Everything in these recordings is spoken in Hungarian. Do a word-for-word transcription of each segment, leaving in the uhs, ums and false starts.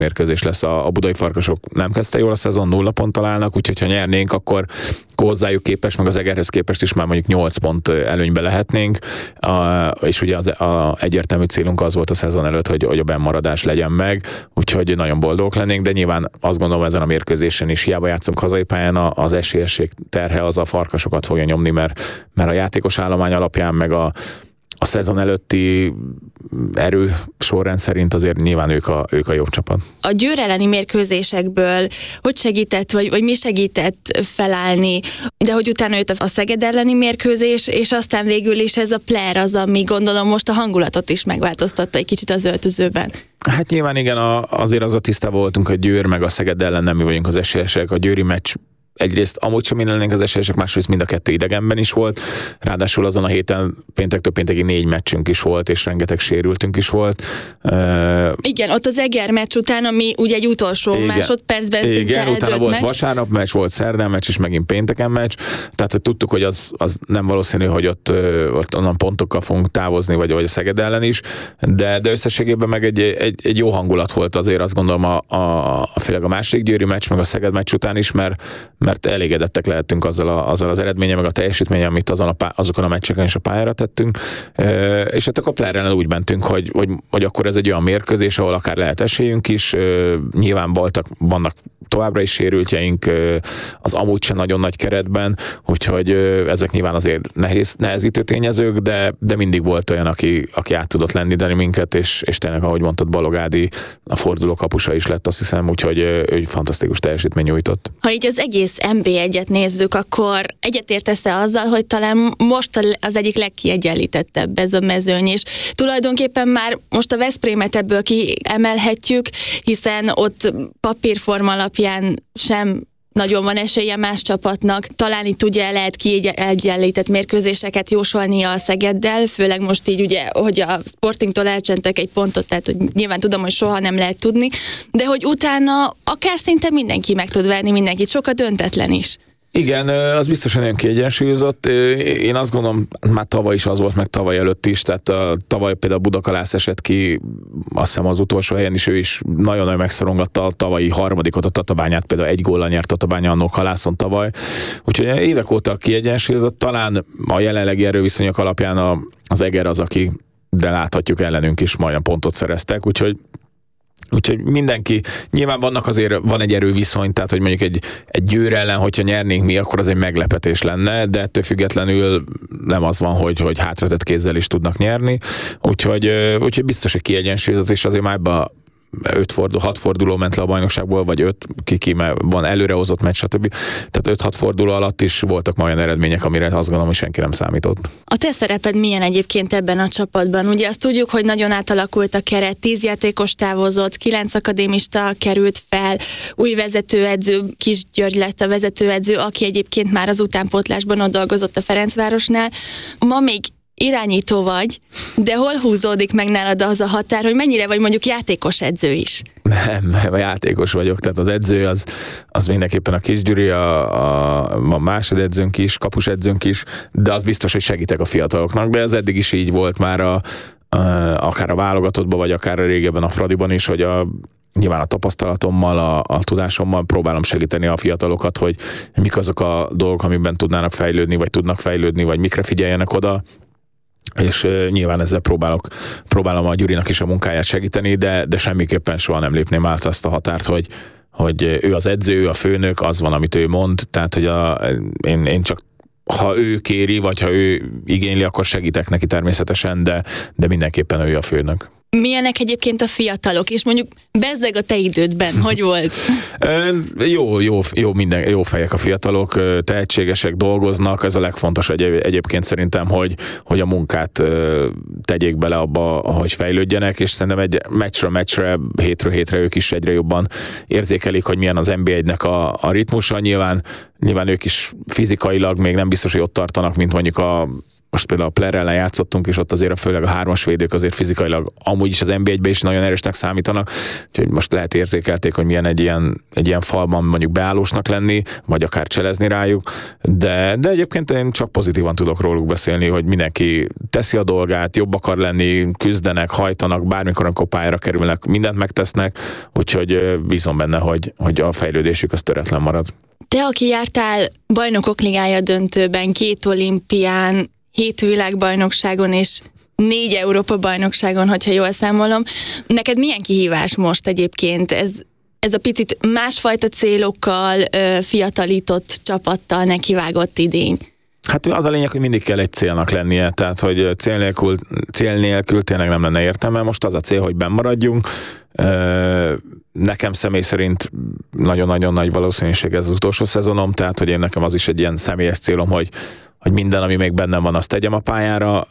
mérkőzés lesz. A, a budai Farkasok nem kezdte jól a szezon, nulla ponttal állnak, úgyhogy ha nyernénk, akkor hozzájuk képest, meg az Egerhez képest is már mondjuk nyolc pont előnybe lehetnénk, a, és ugye az a egyértelmű célunk az volt a szezon előtt, hogy, hogy a bennmaradás legyen meg, úgyhogy nagyon boldogok lennénk, de nyilván azt gondolom ezen a mérkőzésen is hiába játszunk hazai pályán, az esélyesség terhe az a Farkasokat fogja nyomni, mert, mert a játékos állomány alapján, meg a A szezon előtti erő sorrend szerint azért nyilván ők a, ők a jobb csapat. A Győr elleni mérkőzésekből hogy segített, vagy, vagy mi segített felállni, de hogy utána jött a Szeged elleni mérkőzés, és aztán végül is ez a plér az, ami gondolom most a hangulatot is megváltoztatta egy kicsit az öltözőben. Hát nyilván igen, a, azért az a tisztában voltunk, hogy Győr meg a Szeged ellen nem mi vagyunk az esélyesek. A győri meccs egyrészt amúgy sem mi lennénk az esélyesek, másrészt mind a kettő idegenben is volt. Ráadásul azon a héten péntektől péntekig négy meccsünk is volt, és rengeteg sérültünk is volt. Uh, igen, ott az Eger meccs után, ami ugye egy utolsó igen, másodpercben szinte igen, utána volt meccs. Vasárnap meccs, volt szerdán meccs, és megint pénteken meccs. Tehát, hogy tudtuk, hogy az, az nem valószínű, hogy ott, ott onnan pontokkal fogunk távozni, vagy, vagy a Szeged ellen is, de, de összességében meg egy, egy, egy jó hangulat volt azért, azt gondolom a, a, a főleg a második győri meccs, meg a Szeged meccs után is, mert mert elégedettek lehetünk azzal, a, azzal az eredménye, meg a teljesítménye, amit azon a pá, azokon a meccseken is a pályára tettünk. E, és hát akkor a Plérrel úgy mentünk, hogy, hogy, hogy akkor ez egy olyan mérkőzés, ahol akár lehet esélyünk is. E, nyilván voltak, vannak továbbra is sérültjeink e, az amúgy sem nagyon nagy keretben, úgyhogy e, ezek nyilván azért nehéz, nehezítő tényezők, de, de mindig volt olyan, aki, aki át tudott lendíteni minket, és, és tényleg, ahogy mondtad, Balog Ádi a forduló kapusa is lett, azt hiszem, úgyhogy ő fantasztikus teljesítmény nyújtott. Ha így az egész en bé egyet nézzük, akkor egyetértesz-e azzal, hogy talán most az egyik legkiegyenlítettebb ez a mezőny, és tulajdonképpen már most a Veszprémet ebből kiemelhetjük, hiszen ott papírforma alapján sem nagyon van esélye más csapatnak. Talán itt ugye lehet kiegyenlített mérkőzéseket jósolni a Szegeddel, főleg most így ugye, hogy a Sportingtól elcsentek egy pontot, tehát hogy nyilván tudom, hogy soha nem lehet tudni, de hogy utána akár szinte mindenki meg tud verni mindenkit, sokat döntetlen is. Igen, az biztos, hogy nagyon kiegyensúlyozott. Én azt gondolom, már tavaly is az volt, meg tavaly előtt is, tehát a, tavaly például Budakalász esett ki, azt hiszem az utolsó helyen is, ő is nagyon-nagyon megszorongatta a tavalyi harmadikot, a Tatabányát, például egy góllal nyert Tatabánya annó Halászon tavaly. Úgyhogy évek óta kiegyensúlyozott, talán a jelenlegi erőviszonyok alapján a, az Eger az, aki, de láthatjuk ellenünk is majdnem pontot szereztek, úgyhogy Úgyhogy mindenki, nyilván vannak azért, van egy erőviszony, tehát hogy mondjuk egy, egy Győr ellen, hogyha nyernénk mi, akkor az egy meglepetés lenne, de ettől függetlenül nem az van, hogy, hogy hátratett kézzel is tudnak nyerni, úgyhogy, úgyhogy biztos, hogy kiegyensúlyozott, és azért már ebben öt forduló, hat forduló ment le a bajnokságból, vagy öt, kiki, mert van előrehozott meccs, stb. Tehát öt-hat forduló alatt is voltak ma olyan eredmények, amire azt gondolom, hogy senki nem számított. A te szereped milyen egyébként ebben a csapatban? Ugye azt tudjuk, hogy nagyon átalakult a keret, tíz játékos távozott, kilenc akadémista került fel, új vezetőedző, Kis György lett a vezetőedző, aki egyébként már az utánpótlásban ott dolgozott a Ferencvárosnál. Ma még irányító vagy, de hol húzódik meg nálad az a határ, hogy mennyire vagy mondjuk játékos edző is? Nem, nem, játékos vagyok, tehát az edző az, az mindenképpen a Kisgyuri, a, a, a másodedzőnk is, kapusedzőnk is, de az biztos, hogy segítek a fiataloknak, de ez eddig is így volt már a, a, akár a válogatottban, vagy akár a régebben a Fradiban is, hogy a nyilván a tapasztalatommal, a, a tudásommal próbálom segíteni a fiatalokat, hogy mik azok a dolgok, amiben tudnának fejlődni, vagy tudnak fejlődni, vagy mikre figyeljenek oda, és uh, nyilván ezzel próbálok, próbálom a Gyurinak is a munkáját segíteni, de, de semmiképpen soha nem lépném át azt a határt, hogy, hogy ő az edző, ő a főnök, az van, amit ő mond, tehát hogy a, én, én csak ha ő kéri, vagy ha ő igényli, akkor segítek neki természetesen, de, de mindenképpen ő a főnök. Milyenek egyébként a fiatalok, és mondjuk bezzeg a te idődben, hogy volt? jó, jó, jó, minden, jó fejek a fiatalok, tehetségesek, dolgoznak, ez a legfontosabb egy, egyébként szerintem, hogy, hogy a munkát tegyék bele abba, hogy fejlődjenek, és szerintem egy meccsről meccsre, hétről hétre ők is egyre jobban érzékelik, hogy milyen az en bé egynek a, a ritmusa. Nyilván, nyilván ők is fizikailag még nem biztos, hogy ott tartanak, mint mondjuk a most például a Player ellen játszottunk, és ott azért a főleg a hármas védők azért fizikailag amúgy is az en bé egyben is nagyon erősnek számítanak, úgyhogy most lehet érzékelték, hogy milyen egy ilyen, egy ilyen falban mondjuk beállósnak lenni, vagy akár cselezni rájuk, de, de egyébként én csak pozitívan tudok róluk beszélni, hogy mindenki teszi a dolgát, jobb akar lenni, küzdenek, hajtanak, bármikor, amikor pályára kerülnek, mindent megtesznek, úgyhogy bízom benne, hogy, hogy a fejlődésük az töretlen marad. Te, aki jártál Bajnokok Ligája döntőben, két olimpián, hét világbajnokságon és négy Európa-bajnokságon, hogyha jól számolom, neked milyen kihívás most egyébként? Ez, ez a picit másfajta célokkal, fiatalított csapattal nekivágott idény? Hát az a lényeg, hogy mindig kell egy célnak lennie, tehát hogy cél nélkül, cél nélkül tényleg nem lenne értelme. Most az a cél, hogy benn maradjunk. Nekem személy szerint nagyon-nagyon nagy valószínűség ez az utolsó szezonom, tehát hogy én nekem az is egy ilyen személyes célom, hogy hogy minden, ami még bennem van, azt tegyem a pályára,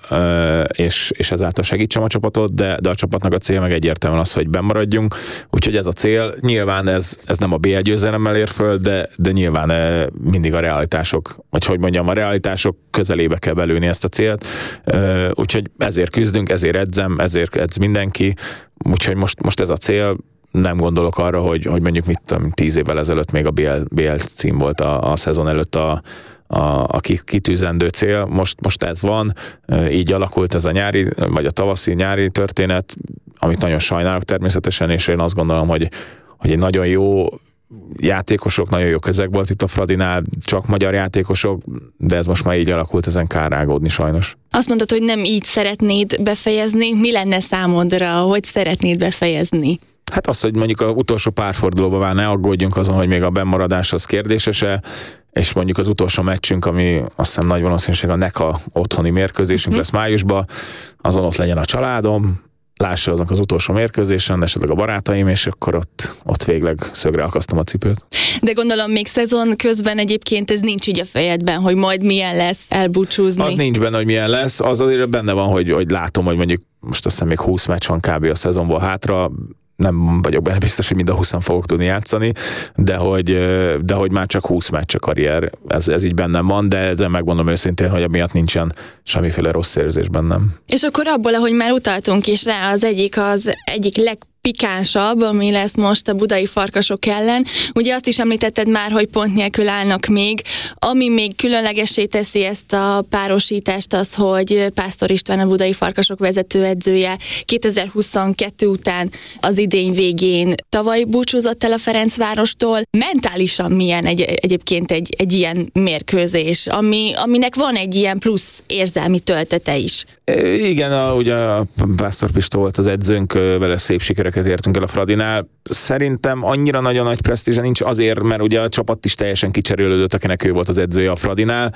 és, és ezáltal segítsem a csapatot, de, de a csapatnak a cél meg egyértelműen az, hogy bennmaradjunk. Úgyhogy ez a cél. Nyilván ez, ez nem a bé egy győzelemmel ér föl, de, de nyilván mindig a realitások, vagy hogy mondjam, a realitások közelébe kell belőni ezt a célt. Úgyhogy ezért küzdünk, ezért edzem, ezért edz mindenki. Úgyhogy most, most ez a cél. Nem gondolok arra, hogy, hogy mondjuk mit tudom, tíz évvel ezelőtt még a bé el, bé el cím volt a, a szezon előtt a a, a kitűzendő cél, most, most ez van, így alakult ez a nyári, vagy a tavaszi nyári történet, amit nagyon sajnálok természetesen, és én azt gondolom, hogy, hogy egy nagyon jó játékosok, nagyon jó közeg volt itt a Fradinál, csak magyar játékosok, de ez most már így alakult, ezen kár rágódni sajnos. Azt mondtad, hogy nem így szeretnéd befejezni, mi lenne számodra, hogy szeretnéd befejezni? Hát az, hogy mondjuk az utolsó pár fordulóban már ne aggódjunk azon, hogy még a bennmaradás az kérdésese, és mondjuk az utolsó meccsünk, ami azt hiszem nagy valószínűség a NECA otthoni mérkőzésünk uh-huh. lesz májusban, azon ott legyen a családom, lássa azok az utolsó mérkőzésen, esetleg a barátaim, és akkor ott, ott végleg szögre akasztom a cipőt. De gondolom még szezon közben egyébként ez nincs így a fejedben, hogy majd milyen lesz elbúcsúzni. Az nincs benne, hogy milyen lesz, az azért benne van, hogy, hogy látom, hogy mondjuk most azt hiszem még húsz meccs van kb. A szezonból hátra, nem vagyok benne biztos, hogy mind a húszan fogok tudni játszani, de hogy, de hogy már csak húsz meccs a karrier, ez, ez így bennem van, de ezen megmondom őszintén, hogy amiatt nincsen semmiféle rossz érzés bennem. És akkor abból, ahogy már utaltunk is rá, az egyik az egyik legpikánsabb, ami lesz most a budai Farkasok ellen. Ugye azt is említetted már, hogy pont nélkül állnak még. Ami még különlegessé teszi ezt a párosítást az, hogy Pásztor István a budai Farkasok vezetőedzője kétezer-huszonkettő után az idény végén tavaly búcsúzott el a Ferencvárostól. Mentálisan milyen egy, egyébként egy, egy ilyen mérkőzés, ami, aminek van egy ilyen plusz érzelmi töltete is? Igen, a, ugye a Pásztor Pista volt az edzőnk, vele szép sikereket értünk el a Fradinál. Szerintem annyira nagyon nagy presztízse nincs azért, mert ugye a csapat is teljesen kicserélődött, akinek ő volt az edzője a Fradinál,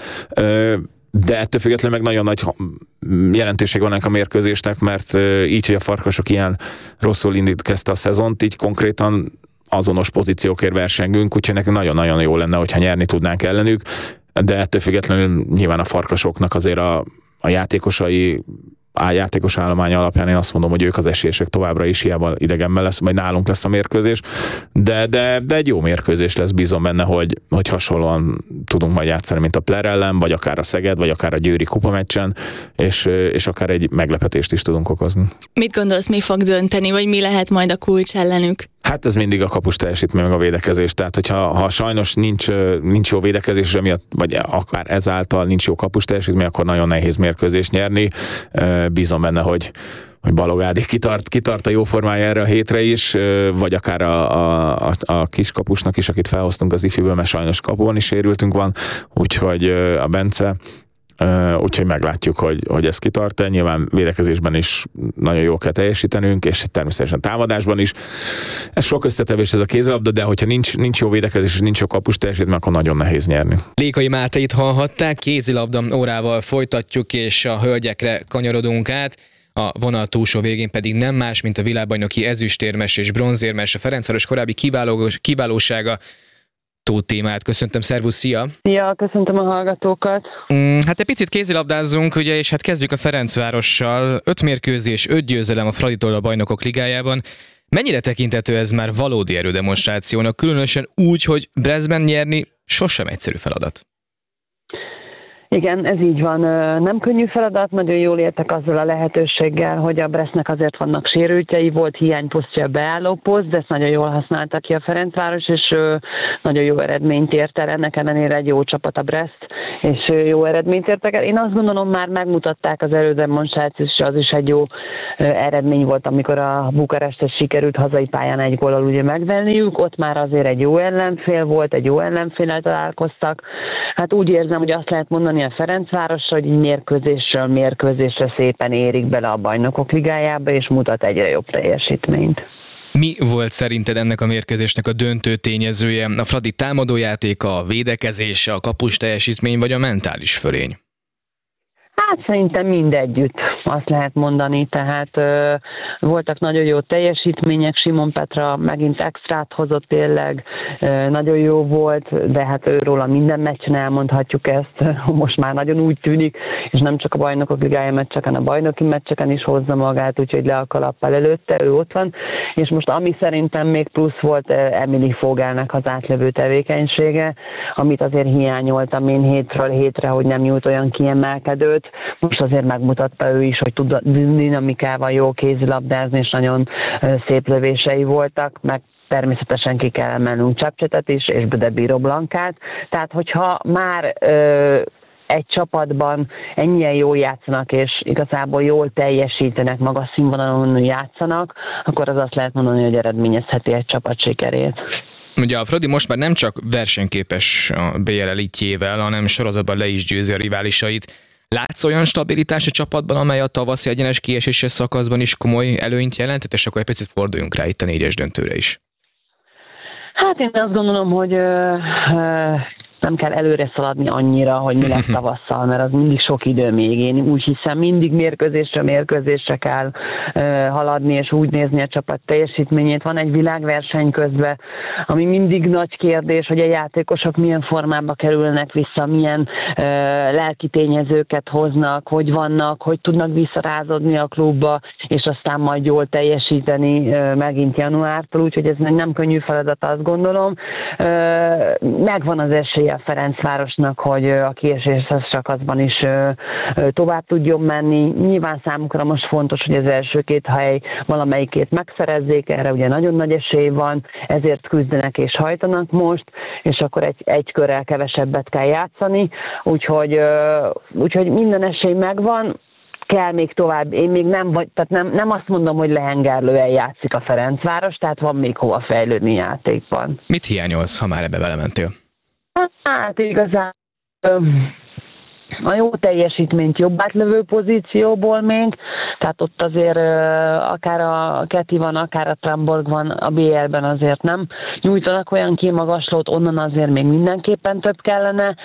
de ettől függetlenül meg nagyon nagy jelentőség van ennek a mérkőzésnek, mert így, hogy a Farkasok ilyen rosszul indít kezdte a szezont, így konkrétan azonos pozíciókért versengünk, úgyhogy nekünk nagyon-nagyon jó lenne, hogyha nyerni tudnánk ellenük, de ettől függetlenül nyilván a Farkasoknak azért a a játékosai, a játékos állomány alapján én azt mondom, hogy ők az esélyesek továbbra is, hiába idegenben lesz, majd nálunk lesz a mérkőzés, de, de, de egy jó mérkőzés lesz, bízom benne, hogy, hogy hasonlóan tudunk majd játszani, mint a Player ellen, vagy akár a Szeged, vagy akár a Győri kupameccsen, és, és akár egy meglepetést is tudunk okozni. Mit gondolsz, mi fog dönteni, vagy mi lehet majd a kulcs ellenük? Hát ez mindig a kapus teljesítmény, meg a védekezés. Tehát, hogyha ha sajnos nincs, nincs jó védekezés, emiatt, vagy akár ezáltal nincs jó kapus teljesítmény, akkor nagyon nehéz mérkőzést nyerni. Bízom benne, hogy hogy Balog Ádi kitart, kitart a jó formája erre a hétre is, vagy akár a, a, a kis kapusnak is, akit felhoztunk az ifiből, mert sajnos kapuban is sérültünk van, úgyhogy a Bence, Uh, úgyhogy meglátjuk, hogy, hogy ez kitart-e. Nyilván védekezésben is nagyon jól kell teljesítenünk, és természetesen támadásban is. Ez sok összetevés ez a kézilabda, de hogyha nincs, nincs jó védekezés és nincs jó kapus teljesítmény, akkor nagyon nehéz nyerni. Lékai Mátait hallhatták, kézilabda órával folytatjuk, és a hölgyekre kanyarodunk át. A vonal túlsó végén pedig nem más, mint a világbajnoki ezüstérmes és bronzérmes, a Ferencváros korábbi kiváló, kiválósága. Tóth Témát köszöntöm, szervusz, szia! Szia, köszöntöm a hallgatókat! Mm, hát egy picit kézilabdázzunk, ugye, és hát kezdjük a Ferencvárossal. Öt mérkőzés, öt győzelem a Fraditól a Bajnokok Ligájában. Mennyire tekintető ez már valódi erődemonstrációnak, különösen úgy, hogy Breszben nyerni sosem egyszerű feladat? Igen, ez így van. Nem könnyű feladat, nagyon jól éltek azzal a lehetőséggel, hogy a Bresznek azért vannak sérültjei, volt hiányposztja, beálló poszt, de ezt nagyon jól használta ki a Ferencváros, és nagyon jó eredményt ért el. Ennek ellenére egy jó csapat a Brest, és jó eredményt értek el. Én azt gondolom, már megmutatták az elődemonstrációt, és az is egy jó eredmény volt, amikor a Bukarestet sikerült hazai pályán egy góllal ugye megverniük. Ott már azért egy jó ellenfél volt, egy jó ellenféllel találkoztak. Hát úgy érzem, hogy azt lehet mondani a Ferencvárosra, hogy mérkőzésről mérkőzésre szépen érik bele a Bajnokok Ligájába, és mutat egyre jobb teljesítményt. Mi volt szerinted ennek a mérkőzésnek a döntő tényezője? A Fradi támadójátéka, a védekezése, a kapus teljesítmény vagy a mentális fölény? Hát szerintem mindegyütt, azt lehet mondani, tehát ö, voltak nagyon jó teljesítmények, Simon Petra megint extrát hozott tényleg, ö, nagyon jó volt, de hát őróla minden meccsen elmondhatjuk ezt, most már nagyon úgy tűnik, és nem csak a Bajnokok Ligája meccseken, a bajnoki meccseken is hozza magát, úgyhogy le a kalappal előtte, ő ott van, és most ami szerintem még plusz volt, Emily Fogelnek az átlövő tevékenysége, amit azért hiányoltam én hétről hétre, hogy nem nyújt olyan kiemelkedőt. Most azért megmutatta ő is, hogy tud dinamikával jó kézilabdázni, és nagyon szép lövései voltak, meg természetesen ki kell emelnünk Csapcsetet is, és Budebíró Blankát. Tehát, hogyha már ö, egy csapatban ennyien jól játszanak, és igazából jól teljesítenek, magas színvonalon játszanak, akkor az azt lehet mondani, hogy eredményezheti egy csapat sikerét. Ugye a Fradi most már nem csak versenyképes a bé el elitjével, hanem sorozatban le is győzi a riválisait. Látsz olyan stabilitás a csapatban, amely a tavaszi egyenes kieséses szakaszban is komoly előnyt jelentett, és akkor egy picit forduljunk rá itt a négyes döntőre is. Hát én azt gondolom, hogy ö, ö, nem kell előre szaladni annyira, hogy mi lesz tavasszal, mert az mindig sok idő még. Én úgy hiszem, mindig mérkőzésre, mérkőzésre kell uh, haladni, és úgy nézni a csapat teljesítményét. Van egy világverseny közben, ami mindig nagy kérdés, hogy a játékosok milyen formába kerülnek vissza, milyen uh, lelki tényezőket hoznak, hogy vannak, hogy tudnak visszarázódni a klubba, és aztán majd jól teljesíteni uh, megint januártól, úgyhogy ez nem könnyű feladat, azt gondolom. Uh, megvan az esélye a Ferencvárosnak, hogy a kieséses szakaszban is tovább tudjon menni. Nyilván számukra most fontos, hogy az első két hely valamelyikét megszerezzék, erre ugye nagyon nagy esély van, ezért küzdenek és hajtanak most, és akkor egy, egy körrel kevesebbet kell játszani, úgyhogy, úgyhogy minden esély megvan, kell még tovább, én még nem vagy, tehát nem, nem azt mondom, hogy lehengerlően játszik a Ferencváros, tehát van még hova fejlődni játékban. Mit hiányolsz, ha már ebbe belementél? Hát igazán a jó teljesítményt jobb átlövő pozícióból még, tehát ott azért akár a Keti van, akár a Tramborg van a bé el-ben azért nem nyújtanak olyan kimagaslót, onnan azért még mindenképpen több kellene,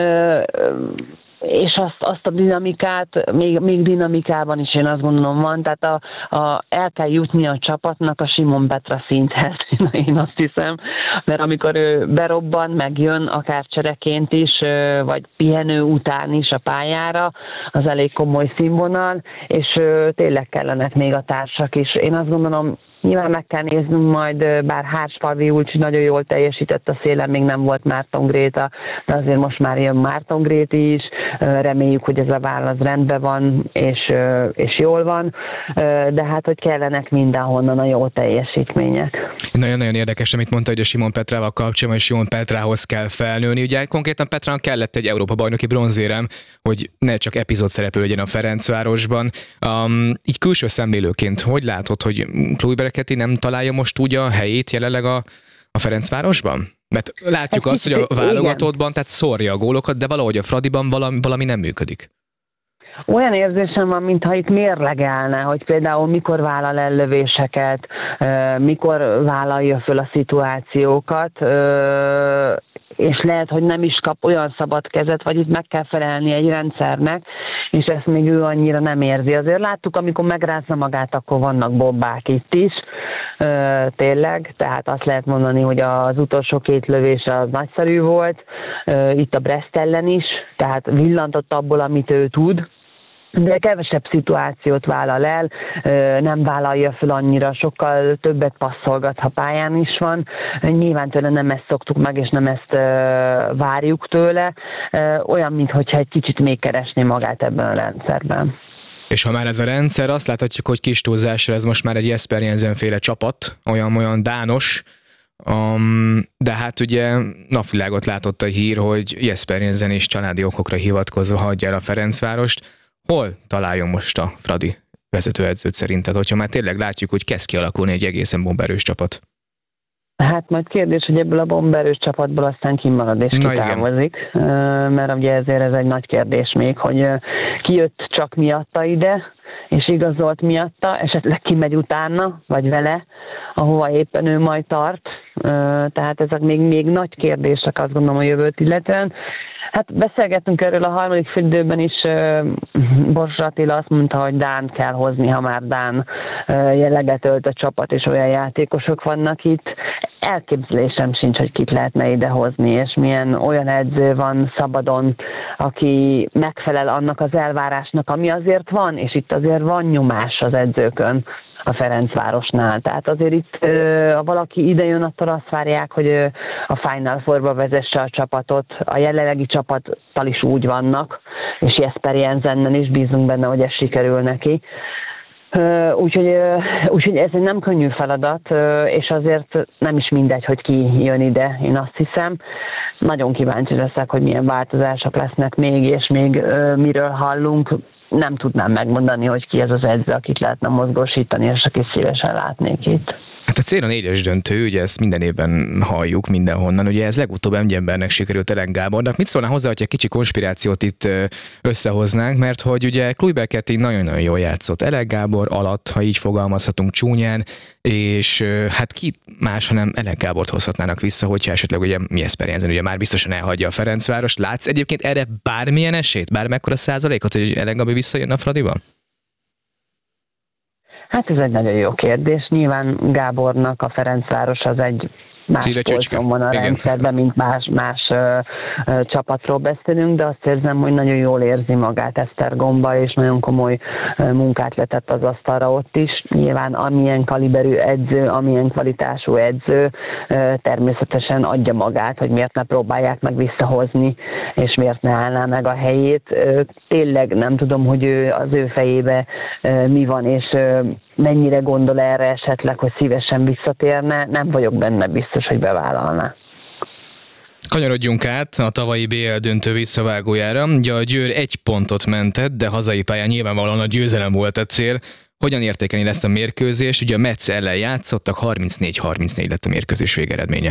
és azt, azt a dinamikát, még, még dinamikában is én azt gondolom van, tehát a, a, el kell jutni a csapatnak a Simon Petra szinthez, én azt hiszem, mert amikor ő berobban, megjön akár csereként is, vagy pihenő után is a pályára, az elég komoly színvonal, és tényleg kellenek még a társak is. Én azt gondolom, nyilván meg kell néznünk majd, bár Hársfalvi Ulcsi nagyon jól teljesített a szélen, még nem volt Márton Gréta, de azért most már jön Márton Gréti is, reméljük, hogy ez a válasz rendben van, és, és jól van, de hát, hogy kellenek mindenhonnan a jó teljesítmények. Nagyon-nagyon érdekes, amit mondta, hogy a Simon Petrával kapcsolatban, és Simon Petrához kell felnőni. Ugye konkrétan Petrának kellett egy Európa-bajnoki bronzérem, hogy ne csak epizód szereplő legyen a Ferencvárosban. Um, így külső szemlélőként, hogy látod, hogy Kluiberketi nem találja most úgy a helyét jelenleg a, a Ferencvárosban? Mert látjuk azt, hogy a válogatottban, tehát szórja a gólokat, de valahogy a Fradiban valami, valami nem működik. Olyan érzésem van, mintha itt mérlegelne, hogy például mikor vállal el lövéseket, mikor vállalja föl a szituációkat, és lehet, hogy nem is kap olyan szabad kezet, vagy itt meg kell felelni egy rendszernek, és ezt még ő annyira nem érzi. Azért láttuk, amikor megrázza magát, akkor vannak bombák itt is, tényleg, tehát azt lehet mondani, hogy az utolsó két lövés az nagyszerű volt, itt a Brest ellen is, tehát villantott abból, amit ő tud, de kevesebb szituációt vállal el, nem vállalja fel annyira, sokkal többet passzolgat, ha pályán is van. Nyilván tőle nem ezt szoktuk meg, és nem ezt várjuk tőle. Olyan, mintha egy kicsit még keresné magát ebben a rendszerben. És ha már ez a rendszer, azt láthatjuk, hogy kis túlzásra ez most már egy Jesper Jensen-féle csapat, olyan-olyan dános, Um, de hát ugye napvilágot látott a hír, hogy Jesper Jensen is családi okokra hivatkozva hagyja el a Ferencvárost. Hol találjon most a Fradi vezetőedzőt szerinted, hogyha már tényleg látjuk, hogy kezd kialakulni egy egészen bomberős csapat? Hát majd kérdés, hogy ebből a bomberős csapatból aztán kimarad és kitávozik, mert ugye ezért ez egy nagy kérdés még, hogy ki jött csak miatta ide, és igazolt miatta, esetleg kimegy utána, vagy vele, ahova éppen ő majd tart. Tehát ezek még, még nagy kérdések, azt gondolom, a jövőt illetően. Hát beszélgettünk erről a harmadik félidőben is, Borsra Attila azt mondta, hogy Dánt kell hozni, ha már Dán jelleget ölt a csapat, és olyan játékosok vannak itt. Elképzelésem sincs, hogy kit lehetne idehozni, és milyen olyan edző van szabadon, aki megfelel annak az elvárásnak, ami azért van, és itt azért van nyomás az edzőkön a Ferencvárosnál. Tehát azért itt, ha valaki idejön, attól azt várják, hogy a Final Fourba vezesse a csapatot. A jelenlegi csapattal is úgy vannak, és Jesper Jensennel is bízunk benne, hogy ez sikerül neki. Úgyhogy, úgyhogy ez egy nem könnyű feladat, és azért nem is mindegy, hogy ki jön ide, én azt hiszem. Nagyon kíváncsi leszek, hogy milyen változások lesznek még, és még miről hallunk. Nem tudnám megmondani, hogy ki ez az edző, akit lehetne mozgósítani, és akit szívesen látnék itt. Hát a célra négyes döntő, ugye ezt minden évben halljuk mindenhonnan, ugye ez legutóbb egy embernek sikerült Elek Gábornak. Mit szólnál hozzá, hogy egy kicsi konspirációt itt összehoznánk, mert hogy ugye Kluivert nagyon-nagyon jól játszott Elek Gábor alatt, ha így fogalmazhatunk csúnyán, és hát ki más, hanem Elek Gábort hozhatnának vissza, hogyha esetleg ugye Jesper Jensen ugye már biztosan elhagyja a Ferencvárost. Látsz egyébként erre bármilyen esélyt, bármekkora százalékot, hogy Elek Gábor visszajön a Fradiban? Hát ez egy nagyon jó kérdés. Nyilván Gábornak a Ferencváros az egy más polcon van a rendszerben, mint más, más ö, ö, csapatról beszélünk, de azt érzem, hogy nagyon jól érzi magát Esztergomba, és nagyon komoly ö, munkát letett az asztalra ott is. Nyilván amilyen kaliberű edző, amilyen kvalitású edző ö, természetesen adja magát, hogy miért ne próbálják meg visszahozni, és miért ne állná meg a helyét. Ö, tényleg nem tudom, hogy ő, az ő fejébe ö, mi van, és ö, mennyire gondol erre esetleg, hogy szívesen visszatérne, nem vagyok benne biztos, hogy bevállalná. Kanyarodjunk át a tavalyi bé el döntő visszavágójára. Ugye a Győr egy pontot mentett, de hazai pályán nyilvánvalóan a győzelem volt a cél. Hogyan értékelni ezt a mérkőzést? Ugye a Metz ellen játszottak, harmincnégy harmincnégy lett a mérkőzés végeredménye.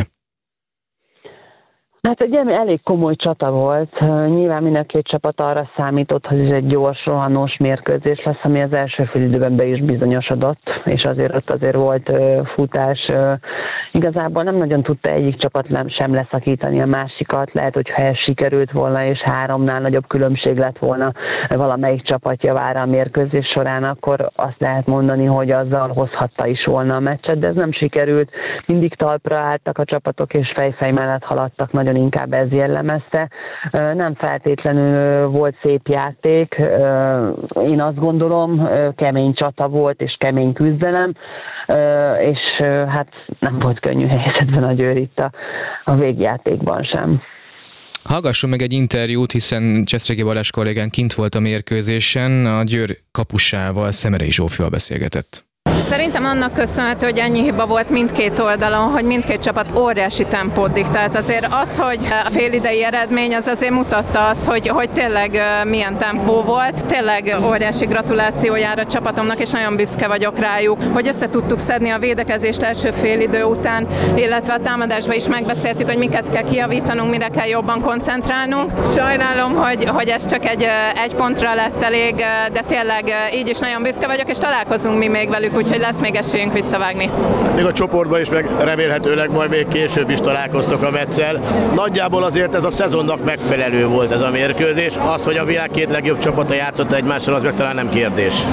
Hát egy elég komoly csata volt. Nyilván mind a két csapat arra számított, hogy ez egy gyors, rohanós mérkőzés lesz, ami az első fél időben be is bizonyosodott, és azért ott azért volt futás. Igazából nem nagyon tudta egyik csapat sem leszakítani a másikat. Lehet, hogy ha ez sikerült volna, és háromnál nagyobb különbség lett volna valamelyik csapat javára a mérkőzés során, akkor azt lehet mondani, hogy azzal hozhatta is volna a meccset, de ez nem sikerült. Mindig talpra álltak a csapatok, és fejfej mellett haladtak, nagyon inkább ez jellemezte. Nem feltétlenül volt szép játék, én azt gondolom, kemény csata volt, és kemény küzdelem, és hát nem volt könnyű helyzetben a Győr itt a, a végjátékban sem. Hallgassunk meg egy interjút, hiszen Cseszregi Balázs kollégán kint volt a mérkőzésen, a Győr kapusával, Szemerei Zsófival beszélgetett. Szerintem annak köszönhető, hogy ennyi hiba volt mindkét oldalon, hogy mindkét csapat óriási tempót diktált. Azért az, hogy a félidei eredmény, az azért mutatta azt, hogy, hogy tényleg milyen tempó volt. Tényleg óriási gratulációjára a csapatomnak, és nagyon büszke vagyok rájuk, hogy össze tudtuk szedni a védekezést első félidő után, illetve a támadásban is megbeszéltük, hogy miket kell kijavítanunk, mire kell jobban koncentrálnunk. Sajnálom, hogy, hogy ez csak egy, egy pontra lett elég, de tényleg így is nagyon büszke vagyok, és találkozunk mi még velük, úgyhogy lesz még esélyünk visszavágni. Még a csoportban is, meg remélhetőleg majd még később is találkoztok a Metsszel. Nagyjából azért ez a szezonnak megfelelő volt ez a mérkőzés. Az, hogy a világ két legjobb csapata játszott egymással, az meg talán nem kérdés.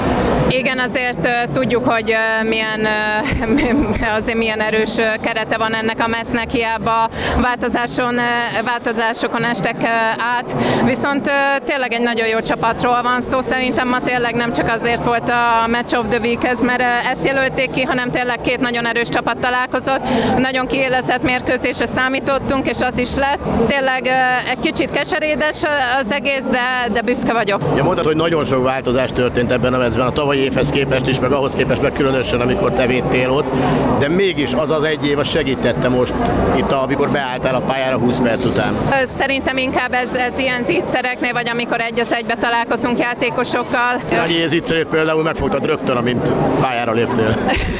Igen, azért tudjuk, hogy milyen, azért milyen erős kerete van ennek a Metsznek, hiába változáson, változásokon estek át, viszont tényleg egy nagyon jó csapatról van szó, szerintem ma tényleg nem csak azért volt a Match of the Week ez, mert ezt jelölték ki, hanem tényleg két nagyon erős csapat találkozott, nagyon kiélezett mérkőzésre számítottunk, és az is lett. Tényleg egy kicsit keserédes az egész, de, de büszke vagyok. Ja, mondtad, hogy nagyon sok változás történt ebben a meccsben, a tavalyi évhez képest is, meg ahhoz képest, meg különösen, amikor te védtél ott, de mégis az az egy év az segítette most itt, amikor beálltál a pályára húsz perc után. Szerintem inkább ez, ez ilyen zicsereknél, vagy amikor egy az egybe találkozunk játékosokkal. Nagy zicserét például megfogtad rögtön, amint pályára léptél.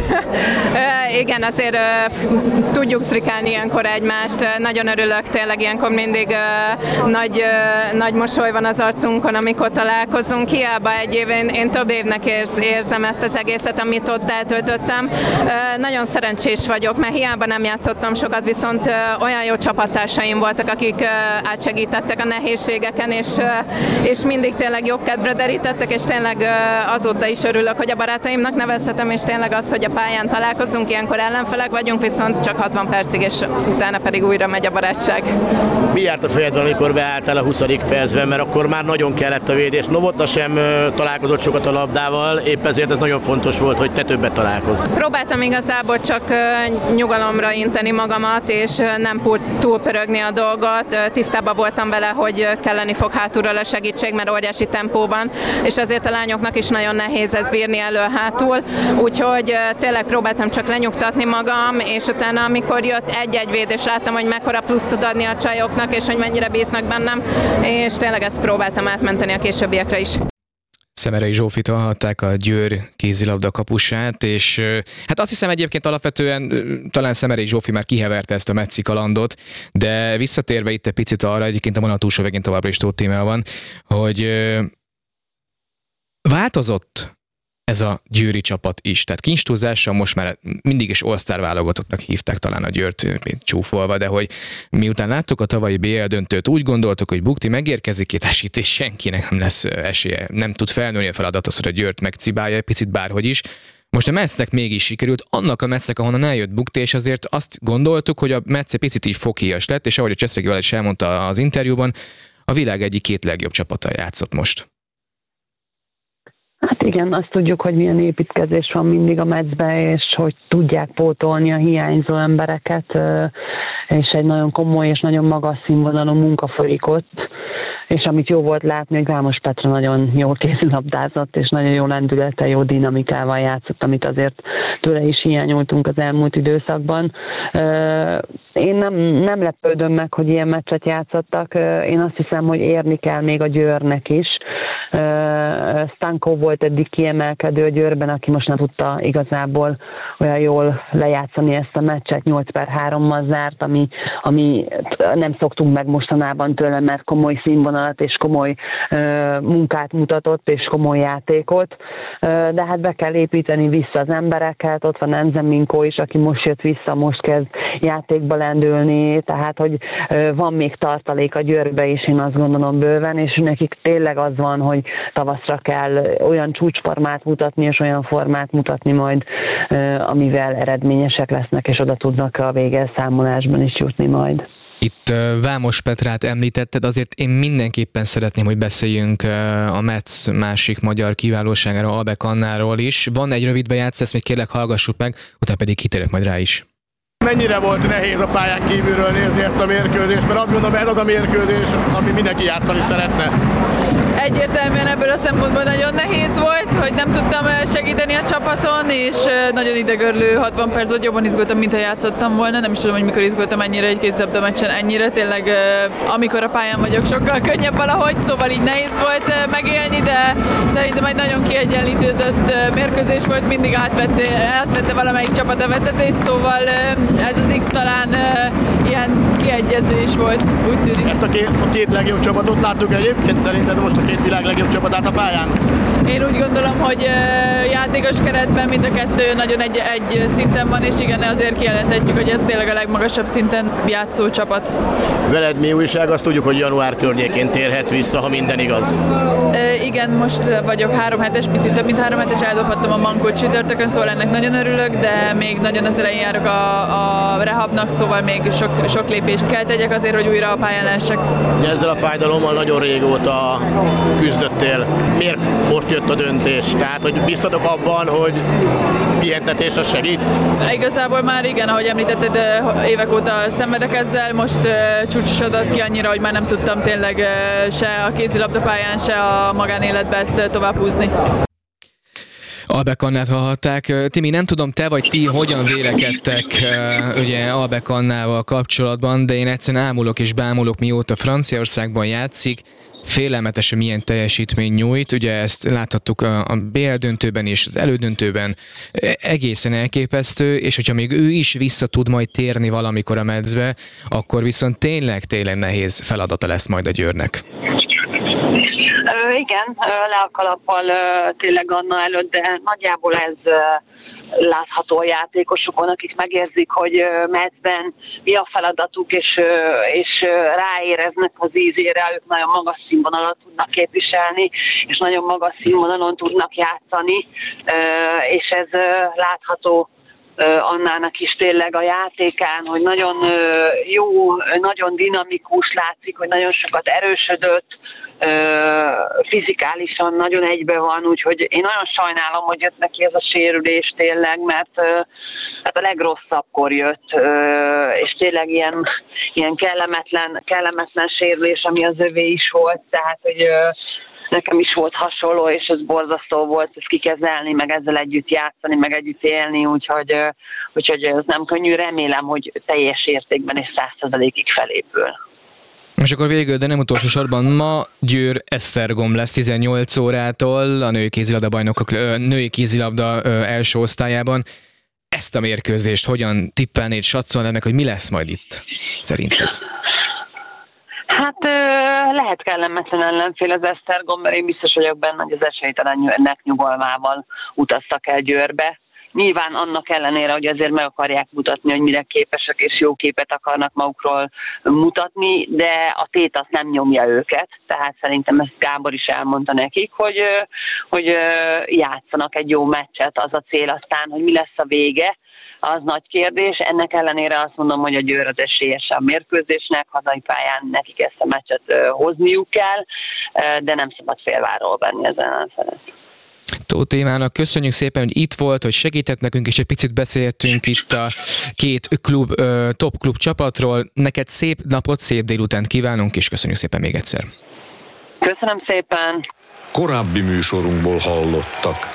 Igen, azért uh, tudjuk sztrikálni ilyenkor egymást. Nagyon örülök, tényleg ilyenkor mindig uh, nagy, uh, nagy mosoly van az arcunkon, amikor találkozunk. Hiába egy év, én, én több évnek érz, érzem ezt az egészet, amit ott eltöltöttem. Uh, nagyon szerencsés vagyok, mert hiába nem játszottam sokat, viszont uh, olyan jó csapattársaim voltak, akik uh, átsegítettek a nehézségeken, és, uh, és mindig tényleg jobb kedvre derítettek, és tényleg uh, azóta is örülök, hogy a barátaimnak nevezhetem, és tényleg az, hogy a pályán találkozunk, ilyenkor ellenfelek vagyunk, viszont csak hatvan percig, és utána pedig újra megy a barátság. Mi járt a fejedben, amikor beálltál a huszadik percben, mert akkor már nagyon kellett a védés. Novotna sem találkozott sokat a labdával, épp ezért ez nagyon fontos volt, hogy te többet találkozz. Próbáltam igazából csak nyugalomra inteni magamat, és nem túlpörögni a dolgot. Tisztában voltam vele, hogy kelleni fog hátulról a segítség, mert óriási tempóban, és azért a lányoknak is nagyon nehéz ez bírni elő-hátul, úgyhogy tényleg próbáltam csak lenyugtatni magam, és utána, amikor jött egy-egy védés, láttam, hogy mekkora pluszt tud adni a csajoknak, és hogy mennyire bíznak bennem, és tényleg ezt próbáltam átmenteni a későbbiekre is. Szemerei Zsófit hallhatták, a Győr kézilabda kapusát, és hát azt hiszem egyébként alapvetően talán Szemerei Zsófi már kiheverte ezt a metszi kalandot, de visszatérve itt egy picit arra, egyébként a vonal túlsó végén továbbra is Tóth téma van, hogy változott ez a győri csapat is. Tehát kincstúzással most már mindig is all-star válogatottnak hívták talán a Győrt csúfolva, de hogy miután láttuk a tavalyi bé el döntőt, úgy gondoltuk, hogy Bukti megérkezik itt esít, és senkinek nem lesz esélye, nem tud felnőni a feladathoz, hogy a Győrt megcibálja, egy picit bárhogy is. Most a Metsznek mégis sikerült, annak a Metsznek, ahonnan eljött Bukti, és azért azt gondoltuk, hogy a Metsz egy picit így foghíjas lett, és ahogy a Cseszregi Val is elmondta az interjúban, a világ egyik két legjobb csapata játszott most. Hát igen, azt tudjuk, hogy milyen építkezés van mindig a Metszben, és hogy tudják pótolni a hiányzó embereket, és egy nagyon komoly és nagyon magas színvonalú munka folyik ott, és amit jó volt látni, hogy Vámos Petra nagyon jól kézilabdázott, és nagyon jó lendülete, jó dinamikával játszott, amit azért tőle is hiányoltunk az elmúlt időszakban. Én nem, nem lepődöm meg, hogy ilyen meccset játszottak. Én azt hiszem, hogy érni kell még a Győrnek is. Stanko volt eddig kiemelkedő a Győrben, aki most nem tudta igazából olyan jól lejátszani ezt a meccset, nyolc per hárommal zárt, ami, ami nem szoktunk meg mostanában tőle, mert komoly színvonalat és komoly uh, munkát mutatott, és komoly játékot, uh, de hát be kell építeni vissza az embereket, ott van Enzen Minkó is, aki most jött vissza, most kezd játékba lendülni, tehát hogy uh, van még tartalék a Győrbe is, én azt gondolom bőven, és nekik tényleg az van, hogy tavaszra kell olyan csúcsformát mutatni, és olyan formát mutatni majd, amivel eredményesek lesznek, és oda tudnak a végelszámolásban is jutni majd. Itt Vámos Petrát említetted, azért én mindenképpen szeretném, hogy beszéljünk a Metsz másik magyar kiválóságáról, Albek Annáról is. Van egy rövid bejátszás, ezt még kérlek hallgassuk meg, utána pedig kitérek majd rá is. Mennyire volt nehéz a pályán kívülről nézni ezt a mérkőzést, mert azt gondolom, ez az a mérkőzés, ami mindenki játszani szeretne. Egyértelműen ebből a szempontból nagyon nehéz volt, hogy nem tudtam segíteni a csapaton, és nagyon idegörlő hatvan perc volt, jobban izgultam, mintha játszottam volna. Nem is tudom, hogy mikor izgultam ennyire egy kézilabda meccsen, ennyire. Tényleg amikor a pályán vagyok, sokkal könnyebb valahogy, szóval így nehéz volt megélni, de szerintem egy nagyon kiegyenlítődött mérkőzés volt, mindig átvette, átvette valamelyik csapat a vezetés, szóval ez az X talán ilyen kiegyező is volt, úgy tűnik. Ezt a két, a két legjobb csapatot láttuk egyébként, szerinted most a két világ legjobb csapatát a pályán? Én úgy gondolom, hogy játékos keretben mind a kettő nagyon egy, egy szinten van, és igen, azért kijelenthetjük, hogy ez tényleg a legmagasabb szinten játszó csapat. Veled mi újság? Azt tudjuk, hogy január környékén térhetsz vissza, ha minden igaz. E, igen, most vagyok három hetes, picit több mint három hetes, eldobhattam a mankót csütörtökön, szóval ennek nagyon örülök, de még nagyon az elején járok a, a rehabnak, szóval még sok, sok lépést kell tegyek azért, hogy újra a pályán lehessek. Ezzel a fájdalommal nagyon régóta küzdöttél. Miért most jött a döntés? Tehát, hogy biztatok abban, hogy pihentetés az segít? Igazából már igen, ahogy említetted, évek óta szenvedek ezzel, most uh, csúcsosodott ki annyira, hogy már nem tudtam tényleg uh, se a kézilabdapályán, se a magánéletben ezt uh, tovább húzni. Albek Annát hallhatták. Timi, nem tudom, te vagy ti hogyan vélekedtek ugye Albek Annával kapcsolatban, de én egyszerűen ámulok és bámulok, mióta Franciaországban játszik, félelmetesen milyen teljesítmény nyújt, ugye ezt láthattuk a bé el döntőben és az elődöntőben, egészen elképesztő, és hogyha még ő is vissza tud majd térni valamikor a medzbe, akkor viszont tényleg, tényleg nehéz feladata lesz majd a Győrnek. Ö, igen, le a kalappal tényleg Anna előtt, de nagyjából ez látható a játékosokon, akik megérzik, hogy meccsben mi a feladatuk, és, és ráéreznek az ízére, ők nagyon magas színvonalat tudnak képviselni, és nagyon magas színvonalon tudnak játszani, és ez látható Annának is tényleg a játékán, hogy nagyon jó, nagyon dinamikus, látszik, hogy nagyon sokat erősödött, fizikálisan nagyon egybe van, úgyhogy én nagyon sajnálom, hogy jött neki ez a sérülés tényleg, mert hát a legrosszabbkor jött, és tényleg ilyen, ilyen kellemetlen, kellemetlen sérülés, ami az övé is volt, tehát hogy nekem is volt hasonló, és ez borzasztó volt ezt kikezelni, meg ezzel együtt játszani, meg együtt élni, úgyhogy, úgyhogy ez nem könnyű, remélem, hogy teljes értékben és száz százalékig felépül. És akkor végül, de nem utolsó sorban, ma Győr Esztergom lesz tizennyolc órától a női kézilabda bajnokok, női kézilabda első osztályában. Ezt a mérkőzést hogyan tippelnéd, satszolnád meg, hogy mi lesz majd itt, szerinted? Hát lehet kellemetlen ellenfél az Esztergom, mert én biztos vagyok benne, hogy az esélytelennek nyugalmával utaztak el Győrbe. Nyilván annak ellenére, hogy azért meg akarják mutatni, hogy mire képesek, és jó képet akarnak magukról mutatni, de a tét az nem nyomja őket. Tehát szerintem ezt Gábor is elmondta nekik, hogy, hogy játszanak egy jó meccset, az a cél, aztán, hogy mi lesz a vége, az nagy kérdés. Ennek ellenére azt mondom, hogy a Győr az esélyes a mérkőzésnek, hazai pályán nekik ezt a meccset hozniuk kell, de nem szabad félváról venni ezen ellenfelet. Tóth Évának köszönjük szépen, hogy itt volt, hogy segített nekünk, és egy picit beszéltünk itt a két klub, top klub csapatról. Neked szép napot, szép délutánt kívánunk, és köszönjük szépen még egyszer. Köszönöm szépen! Korábbi műsorunkból hallottak.